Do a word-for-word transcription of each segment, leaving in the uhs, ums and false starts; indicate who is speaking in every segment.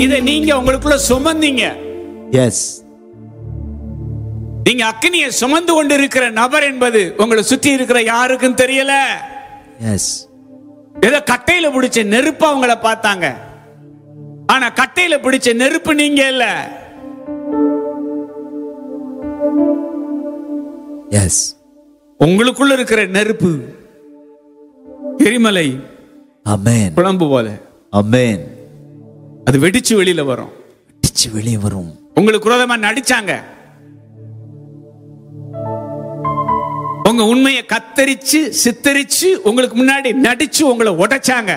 Speaker 1: இதை நீங்க உங்களுக்குள்ள சுமந்தீங்க.
Speaker 2: எஸ்.
Speaker 1: நீங்க அக்கினியை சுமந்து கொண்டு இருக்கிற நபர் என்பது உங்களை சுத்தி இருக்கிற யாருக்கும் தெரியல.
Speaker 2: எஸ்.
Speaker 1: ஏதோ கட்டையில பிடிச்ச நெருப்பு அவங்கள பார்த்தாங்க. ஆனா கட்டையில பிடிச்ச நெருப்பு நீங்க இல்ல.
Speaker 2: எஸ்.
Speaker 1: உங்களுக்குள்ள இருக்கிற நெருப்பு எரிமலை.
Speaker 2: ஆமென்.
Speaker 1: குழம்பு போல.
Speaker 2: ஆமென்.
Speaker 1: அது வெடிச்சு வெளியில வரும்.
Speaker 2: வெடிச்சு வெளியே வரும்.
Speaker 1: உங்களுக்கு விரோதமா நடிச்சாங்க. உங்க உண்மையை கத்தரிச்சு சித்தரிச்சு உங்களுக்கு முன்னாடி நடிச்சு உங்களை உடைச்சாங்க.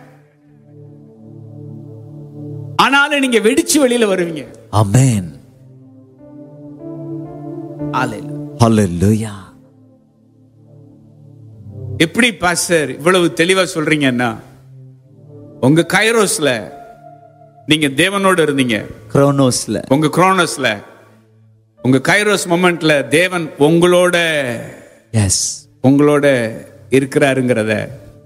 Speaker 1: ஆனாலும் நீங்க வெடிச்சு வெளியில வருவீங்க.
Speaker 2: ஆமென். ஹல்லேலூயா.
Speaker 1: எப்படி பாஸ்டர் இவ்வளவு தெளிவா சொல்றீங்கன்னா, உங்க கைரோஸ்ல நீங்க தேவனோடு இருந்தீங்க.
Speaker 2: குரோனோஸ்ல,
Speaker 1: உங்க குரோனோஸ்ல, உங்க கைரோஸ் மொமெண்ட்ல தேவன் உங்களோட
Speaker 2: எஸ்
Speaker 1: உங்களோட இருக்கிறாருங்கிறத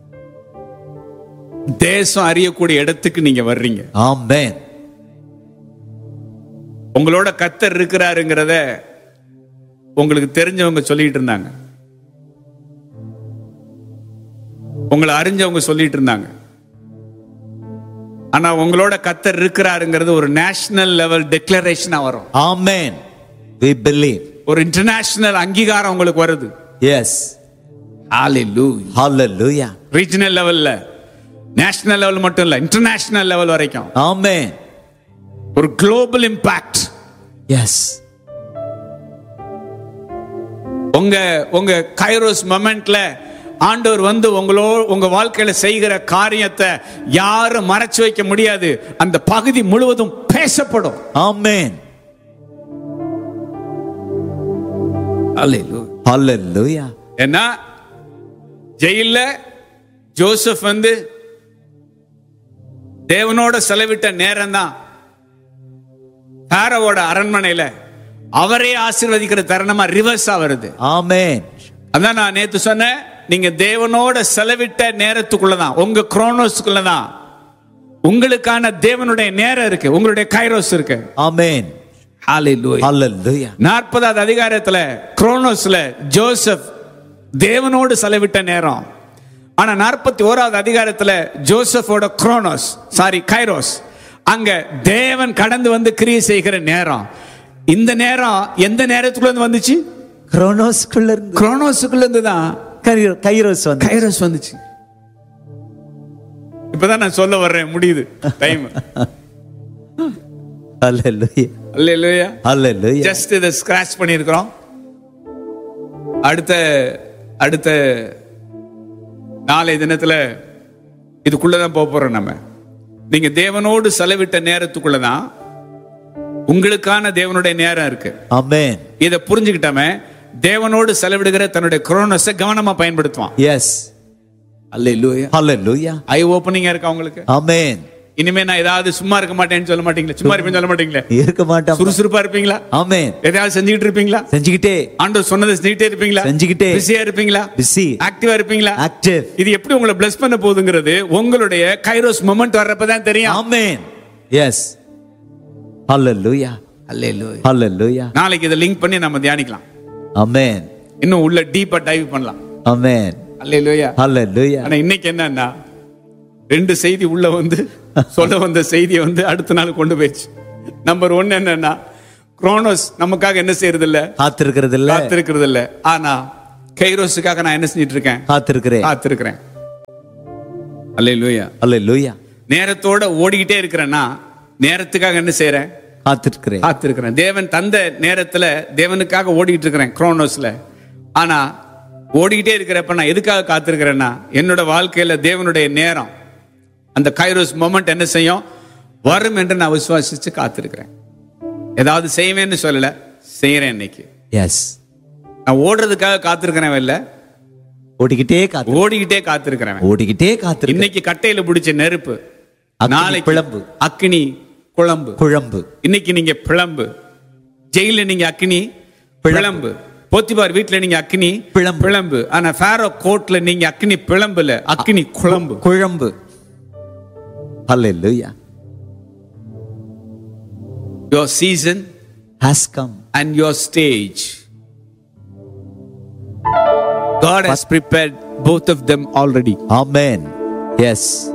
Speaker 1: தேசம் அறியக்கூடிய இடத்துக்கு நீங்க வர்றீங்க.
Speaker 2: ஆமென்.
Speaker 1: உங்களோட கர்த்தர் இருக்கிறாருங்கிறத உங்களுக்கு தெரிஞ்சவங்க சொல்லிட்டு இருந்தாங்க. உங்களை அறிஞ்சவங்க சொல்லிட்டு இருந்தாங்க. ஆனா உங்களோட கர்த்தர் இருக்கிறாருங்கிறது ஒரு நேஷனல் லெவல் டிக்ளரேஷனா வரும்.
Speaker 2: ஆமென். we believe.
Speaker 1: ஒரு இன்டர்நேஷனல் அங்கீகாரம் உங்களுக்கு வருது.
Speaker 2: எஸ்.
Speaker 1: ஹalleluya.
Speaker 2: ஹalleluya.
Speaker 1: ரீஜனல் லெவல்ல, நேஷனல் லெவல் மட்டும் இல்ல, இன்டர்நேஷனல் லெவல் வரைக்கும்.
Speaker 2: ஆமென்.
Speaker 1: ஒரு குளோபல் இம்பாக்ட்.
Speaker 2: எஸ்.
Speaker 1: உங்க உங்க கைரோஸ் மொமெண்ட்ல ஆண்டவர் வந்து உங்களோ உங்க வாழ்க்கையில செய்கிற காரியத்தை யாரும் மறைச்சு வைக்க முடியாது. அந்த பகுதி முழுவதும் பேசப்படும்.
Speaker 2: ஆமென்.
Speaker 1: ஹalleluya.
Speaker 2: ஹalleluya.
Speaker 1: ஏன்னா ஜெயில்ல ஜோசப் வந்து தேவனோட செலவிட்ட நேரம் தான் பாரோவோட அரண்மனையில அவரே ஆசீர்வதிக்கிற தருணமா ரிவர்ஸா வருது.
Speaker 2: ஆமென்.
Speaker 1: அதான் நான் நேத்து சொன்னேன், நீங்க தேவனோட செலவிட்ட நேரத்துக்குள்ளதான், உங்க குரோனோஸ்க்குள்ளதான் உங்களுக்கான தேவனுடைய நேரம் இருக்கு, உங்களுடைய கைரோஸ் இருக்கு.
Speaker 2: ஆமென்.
Speaker 1: ஹalleluya.
Speaker 2: ஹalleluya.
Speaker 1: நாற்பதாவது அதிகாரத்துல குரோனோஸ்ல ஜோசப் தேவனோடு செலவிட்ட நேரம். ஆனா நாற்பத்தி ஓராவது அதிகாரத்துல ஜோசப்போட குரோனோஸ் சாரி கைரோஸ், அங்க தேவன் கடந்து வந்து கிரியை செய்கிற நேரம். இந்த நேரம் எந்த நேரத்துக்குள்ள இருந்து வந்துச்சு?
Speaker 2: குரோனோஸ்க்குள்ள இருந்து.
Speaker 1: குரோனோஸ்க்குள்ள இருந்து தான்
Speaker 2: கைரோஸ் வந்து
Speaker 1: கைரோஸ் வந்துச்சு. இப்பதான் நான் சொல்ல வர்றேன், முடியுது டைம்.
Speaker 2: ஹalleluya.
Speaker 1: ஹalleluya.
Speaker 2: ஹalleluya.
Speaker 1: ஜஸ்ட் இத ஸ்கிராட்ச் பண்ணியிருக்கிறோம். அடுத்த அடுத்த நாளை தினத்துல இதுக்குள்ளதான் போக போறோம். நம்ம நீங்க தேவனோடு செலவிட்ட நேரத்துக்குள்ளதான் உங்களுக்கான தேவனுடைய நேரம் இருக்கு.
Speaker 2: ஆமென்.
Speaker 1: இத புரிஞ்சுக்கிட்டவன் தேவனோடு செலவிடுகிற தன்னுடைய குரோனோஸை கவனமா பயன்படுத்துவான்.
Speaker 2: எஸ்.
Speaker 1: ஹalleluya.
Speaker 2: ஹalleluya.
Speaker 1: ஐ ஓபனிங்கா இருக்கா உங்களுக்கு?
Speaker 2: ஆமென்.
Speaker 1: இனிமே நான் ஏதாவது சும்மா இருக்க மாட்டேன்னு சொல்ல மாட்டீங்களா? சும்மா இருப்பேன்னு சொல்ல மாட்டீங்களா?
Speaker 2: இருக்க மாட்டோம்.
Speaker 1: சுறுசுறுப்பா இருப்பீங்களா?
Speaker 2: ஆமென்.
Speaker 1: ஏதாவது செஞ்சுக்கிட்டு இருப்பீங்களா?
Speaker 2: செஞ்சுக்கிட்டே.
Speaker 1: ஆண்டவர் சொன்னதை செஞ்சுக்கிட்டே இருப்பீங்களா?
Speaker 2: செஞ்சுக்கிட்டே.
Speaker 1: பிஸியா இருப்பீங்களா?
Speaker 2: பிஸி.
Speaker 1: ஆக்டிவா இருப்பீங்களா?
Speaker 2: ஆக்டிவ்.
Speaker 1: இது எப்படி உங்களை பிளஸ் பண்ண போகுதுங்கிறது உங்களுடைய கைரோஸ் மொமெண்ட் வர்றப்பதான் தெரியும்.
Speaker 2: ஆமென். எஸ். ஹalleluya.
Speaker 1: ஹalleluya.
Speaker 2: ஹalleluya.
Speaker 1: நாளைக்கு இதை லிங்க் பண்ணி நம்ம தியானிக்கலாம்.
Speaker 2: ஆமென்.
Speaker 1: இன்னும் உள்ள டீப்பா டைவ் பண்ணலாம்.
Speaker 2: ஆமென்.
Speaker 1: ஹalleluya.
Speaker 2: ஹalleluya.
Speaker 1: ஆனா இன்னைக்கு என்னன்னா, ரெண்டு செய்தி உள்ள வந்து சொல்ல வந்த செய்தியை வந்து அடுத்த நாள் கொண்டு போயிடுச்சு. நம்பர் ஒன் என்னன்னா, குரோனோஸ் நமக்காக என்ன செய்யறது இல்ல,
Speaker 2: காத்திருக்கிறது இல்ல,
Speaker 1: காத்திருக்கிறது இல்ல. ஆனா கைரோஸுக்காக நான் என்ன செஞ்சிட்டு இருக்கேன்?
Speaker 2: காத்திருக்கிறேன்.
Speaker 1: காத்திருக்கிறேன். ஹalleluya.
Speaker 2: ஹalleluya.
Speaker 1: நேரத்தோட ஓடிக்கிட்டே இருக்கிறேன்னா நேரத்துக்காக என்ன செய்யறேன்?
Speaker 2: காத்திருக்கிறேன்.
Speaker 1: காத்திருக்கிறேன். தேவன் தந்த நேரத்துல தேவனுக்காக ஓடிக்கிட்டு இருக்கிறேன் குரோனோஸ்ல. ஆனா ஓடிக்கிட்டே இருக்கிறப்ப நான் எதுக்காக காத்திருக்கிறேன்னா, என்னோட வாழ்க்கையில தேவனுடைய நேரம், அந்த கைரோஸ் மொமெண்ட் என்ன செய்யும்? வரும் என்று நான் விசுவாசிச்சு காத்திருக்கிறேன். ஏதாவது செய்வேன்னு சொல்லல, செய்யறேன். இன்னைக்கு
Speaker 2: எஸ்.
Speaker 1: நான் ஓடுறதுக்காக காத்திருக்கிறேன் இல்ல,
Speaker 2: ஓடிக்கிட்டே காத்து
Speaker 1: ஓடிக்கிட்டே காத்திருக்கிறேன்.
Speaker 2: ஓடிக்கிட்டே காத்து.
Speaker 1: இன்னைக்கு கட்டையில பிடிச்ச நெருப்பு, நாளைக்கு
Speaker 2: பிளம்பு,
Speaker 1: அக்கினி குழம்பு.
Speaker 2: குழம்பு.
Speaker 1: இன்னைக்கு நீங்க பிளம்பு, ஜெயில நீங்க அக்கினி பிளம்பு, போத்திபார் வீட்டுல நீங்க அக்கினி
Speaker 2: பிளம்பு
Speaker 1: பிளம்பு. ஆனா ஃபாரோ கோர்ட்ல நீங்க அக்கினி பிளம்புல, அக்கினி குழம்பு
Speaker 2: குழம்பு. ஹalleluya.
Speaker 1: your season
Speaker 2: has come.
Speaker 1: and your stage. God has prepared both of them already.
Speaker 2: Amen. Yes.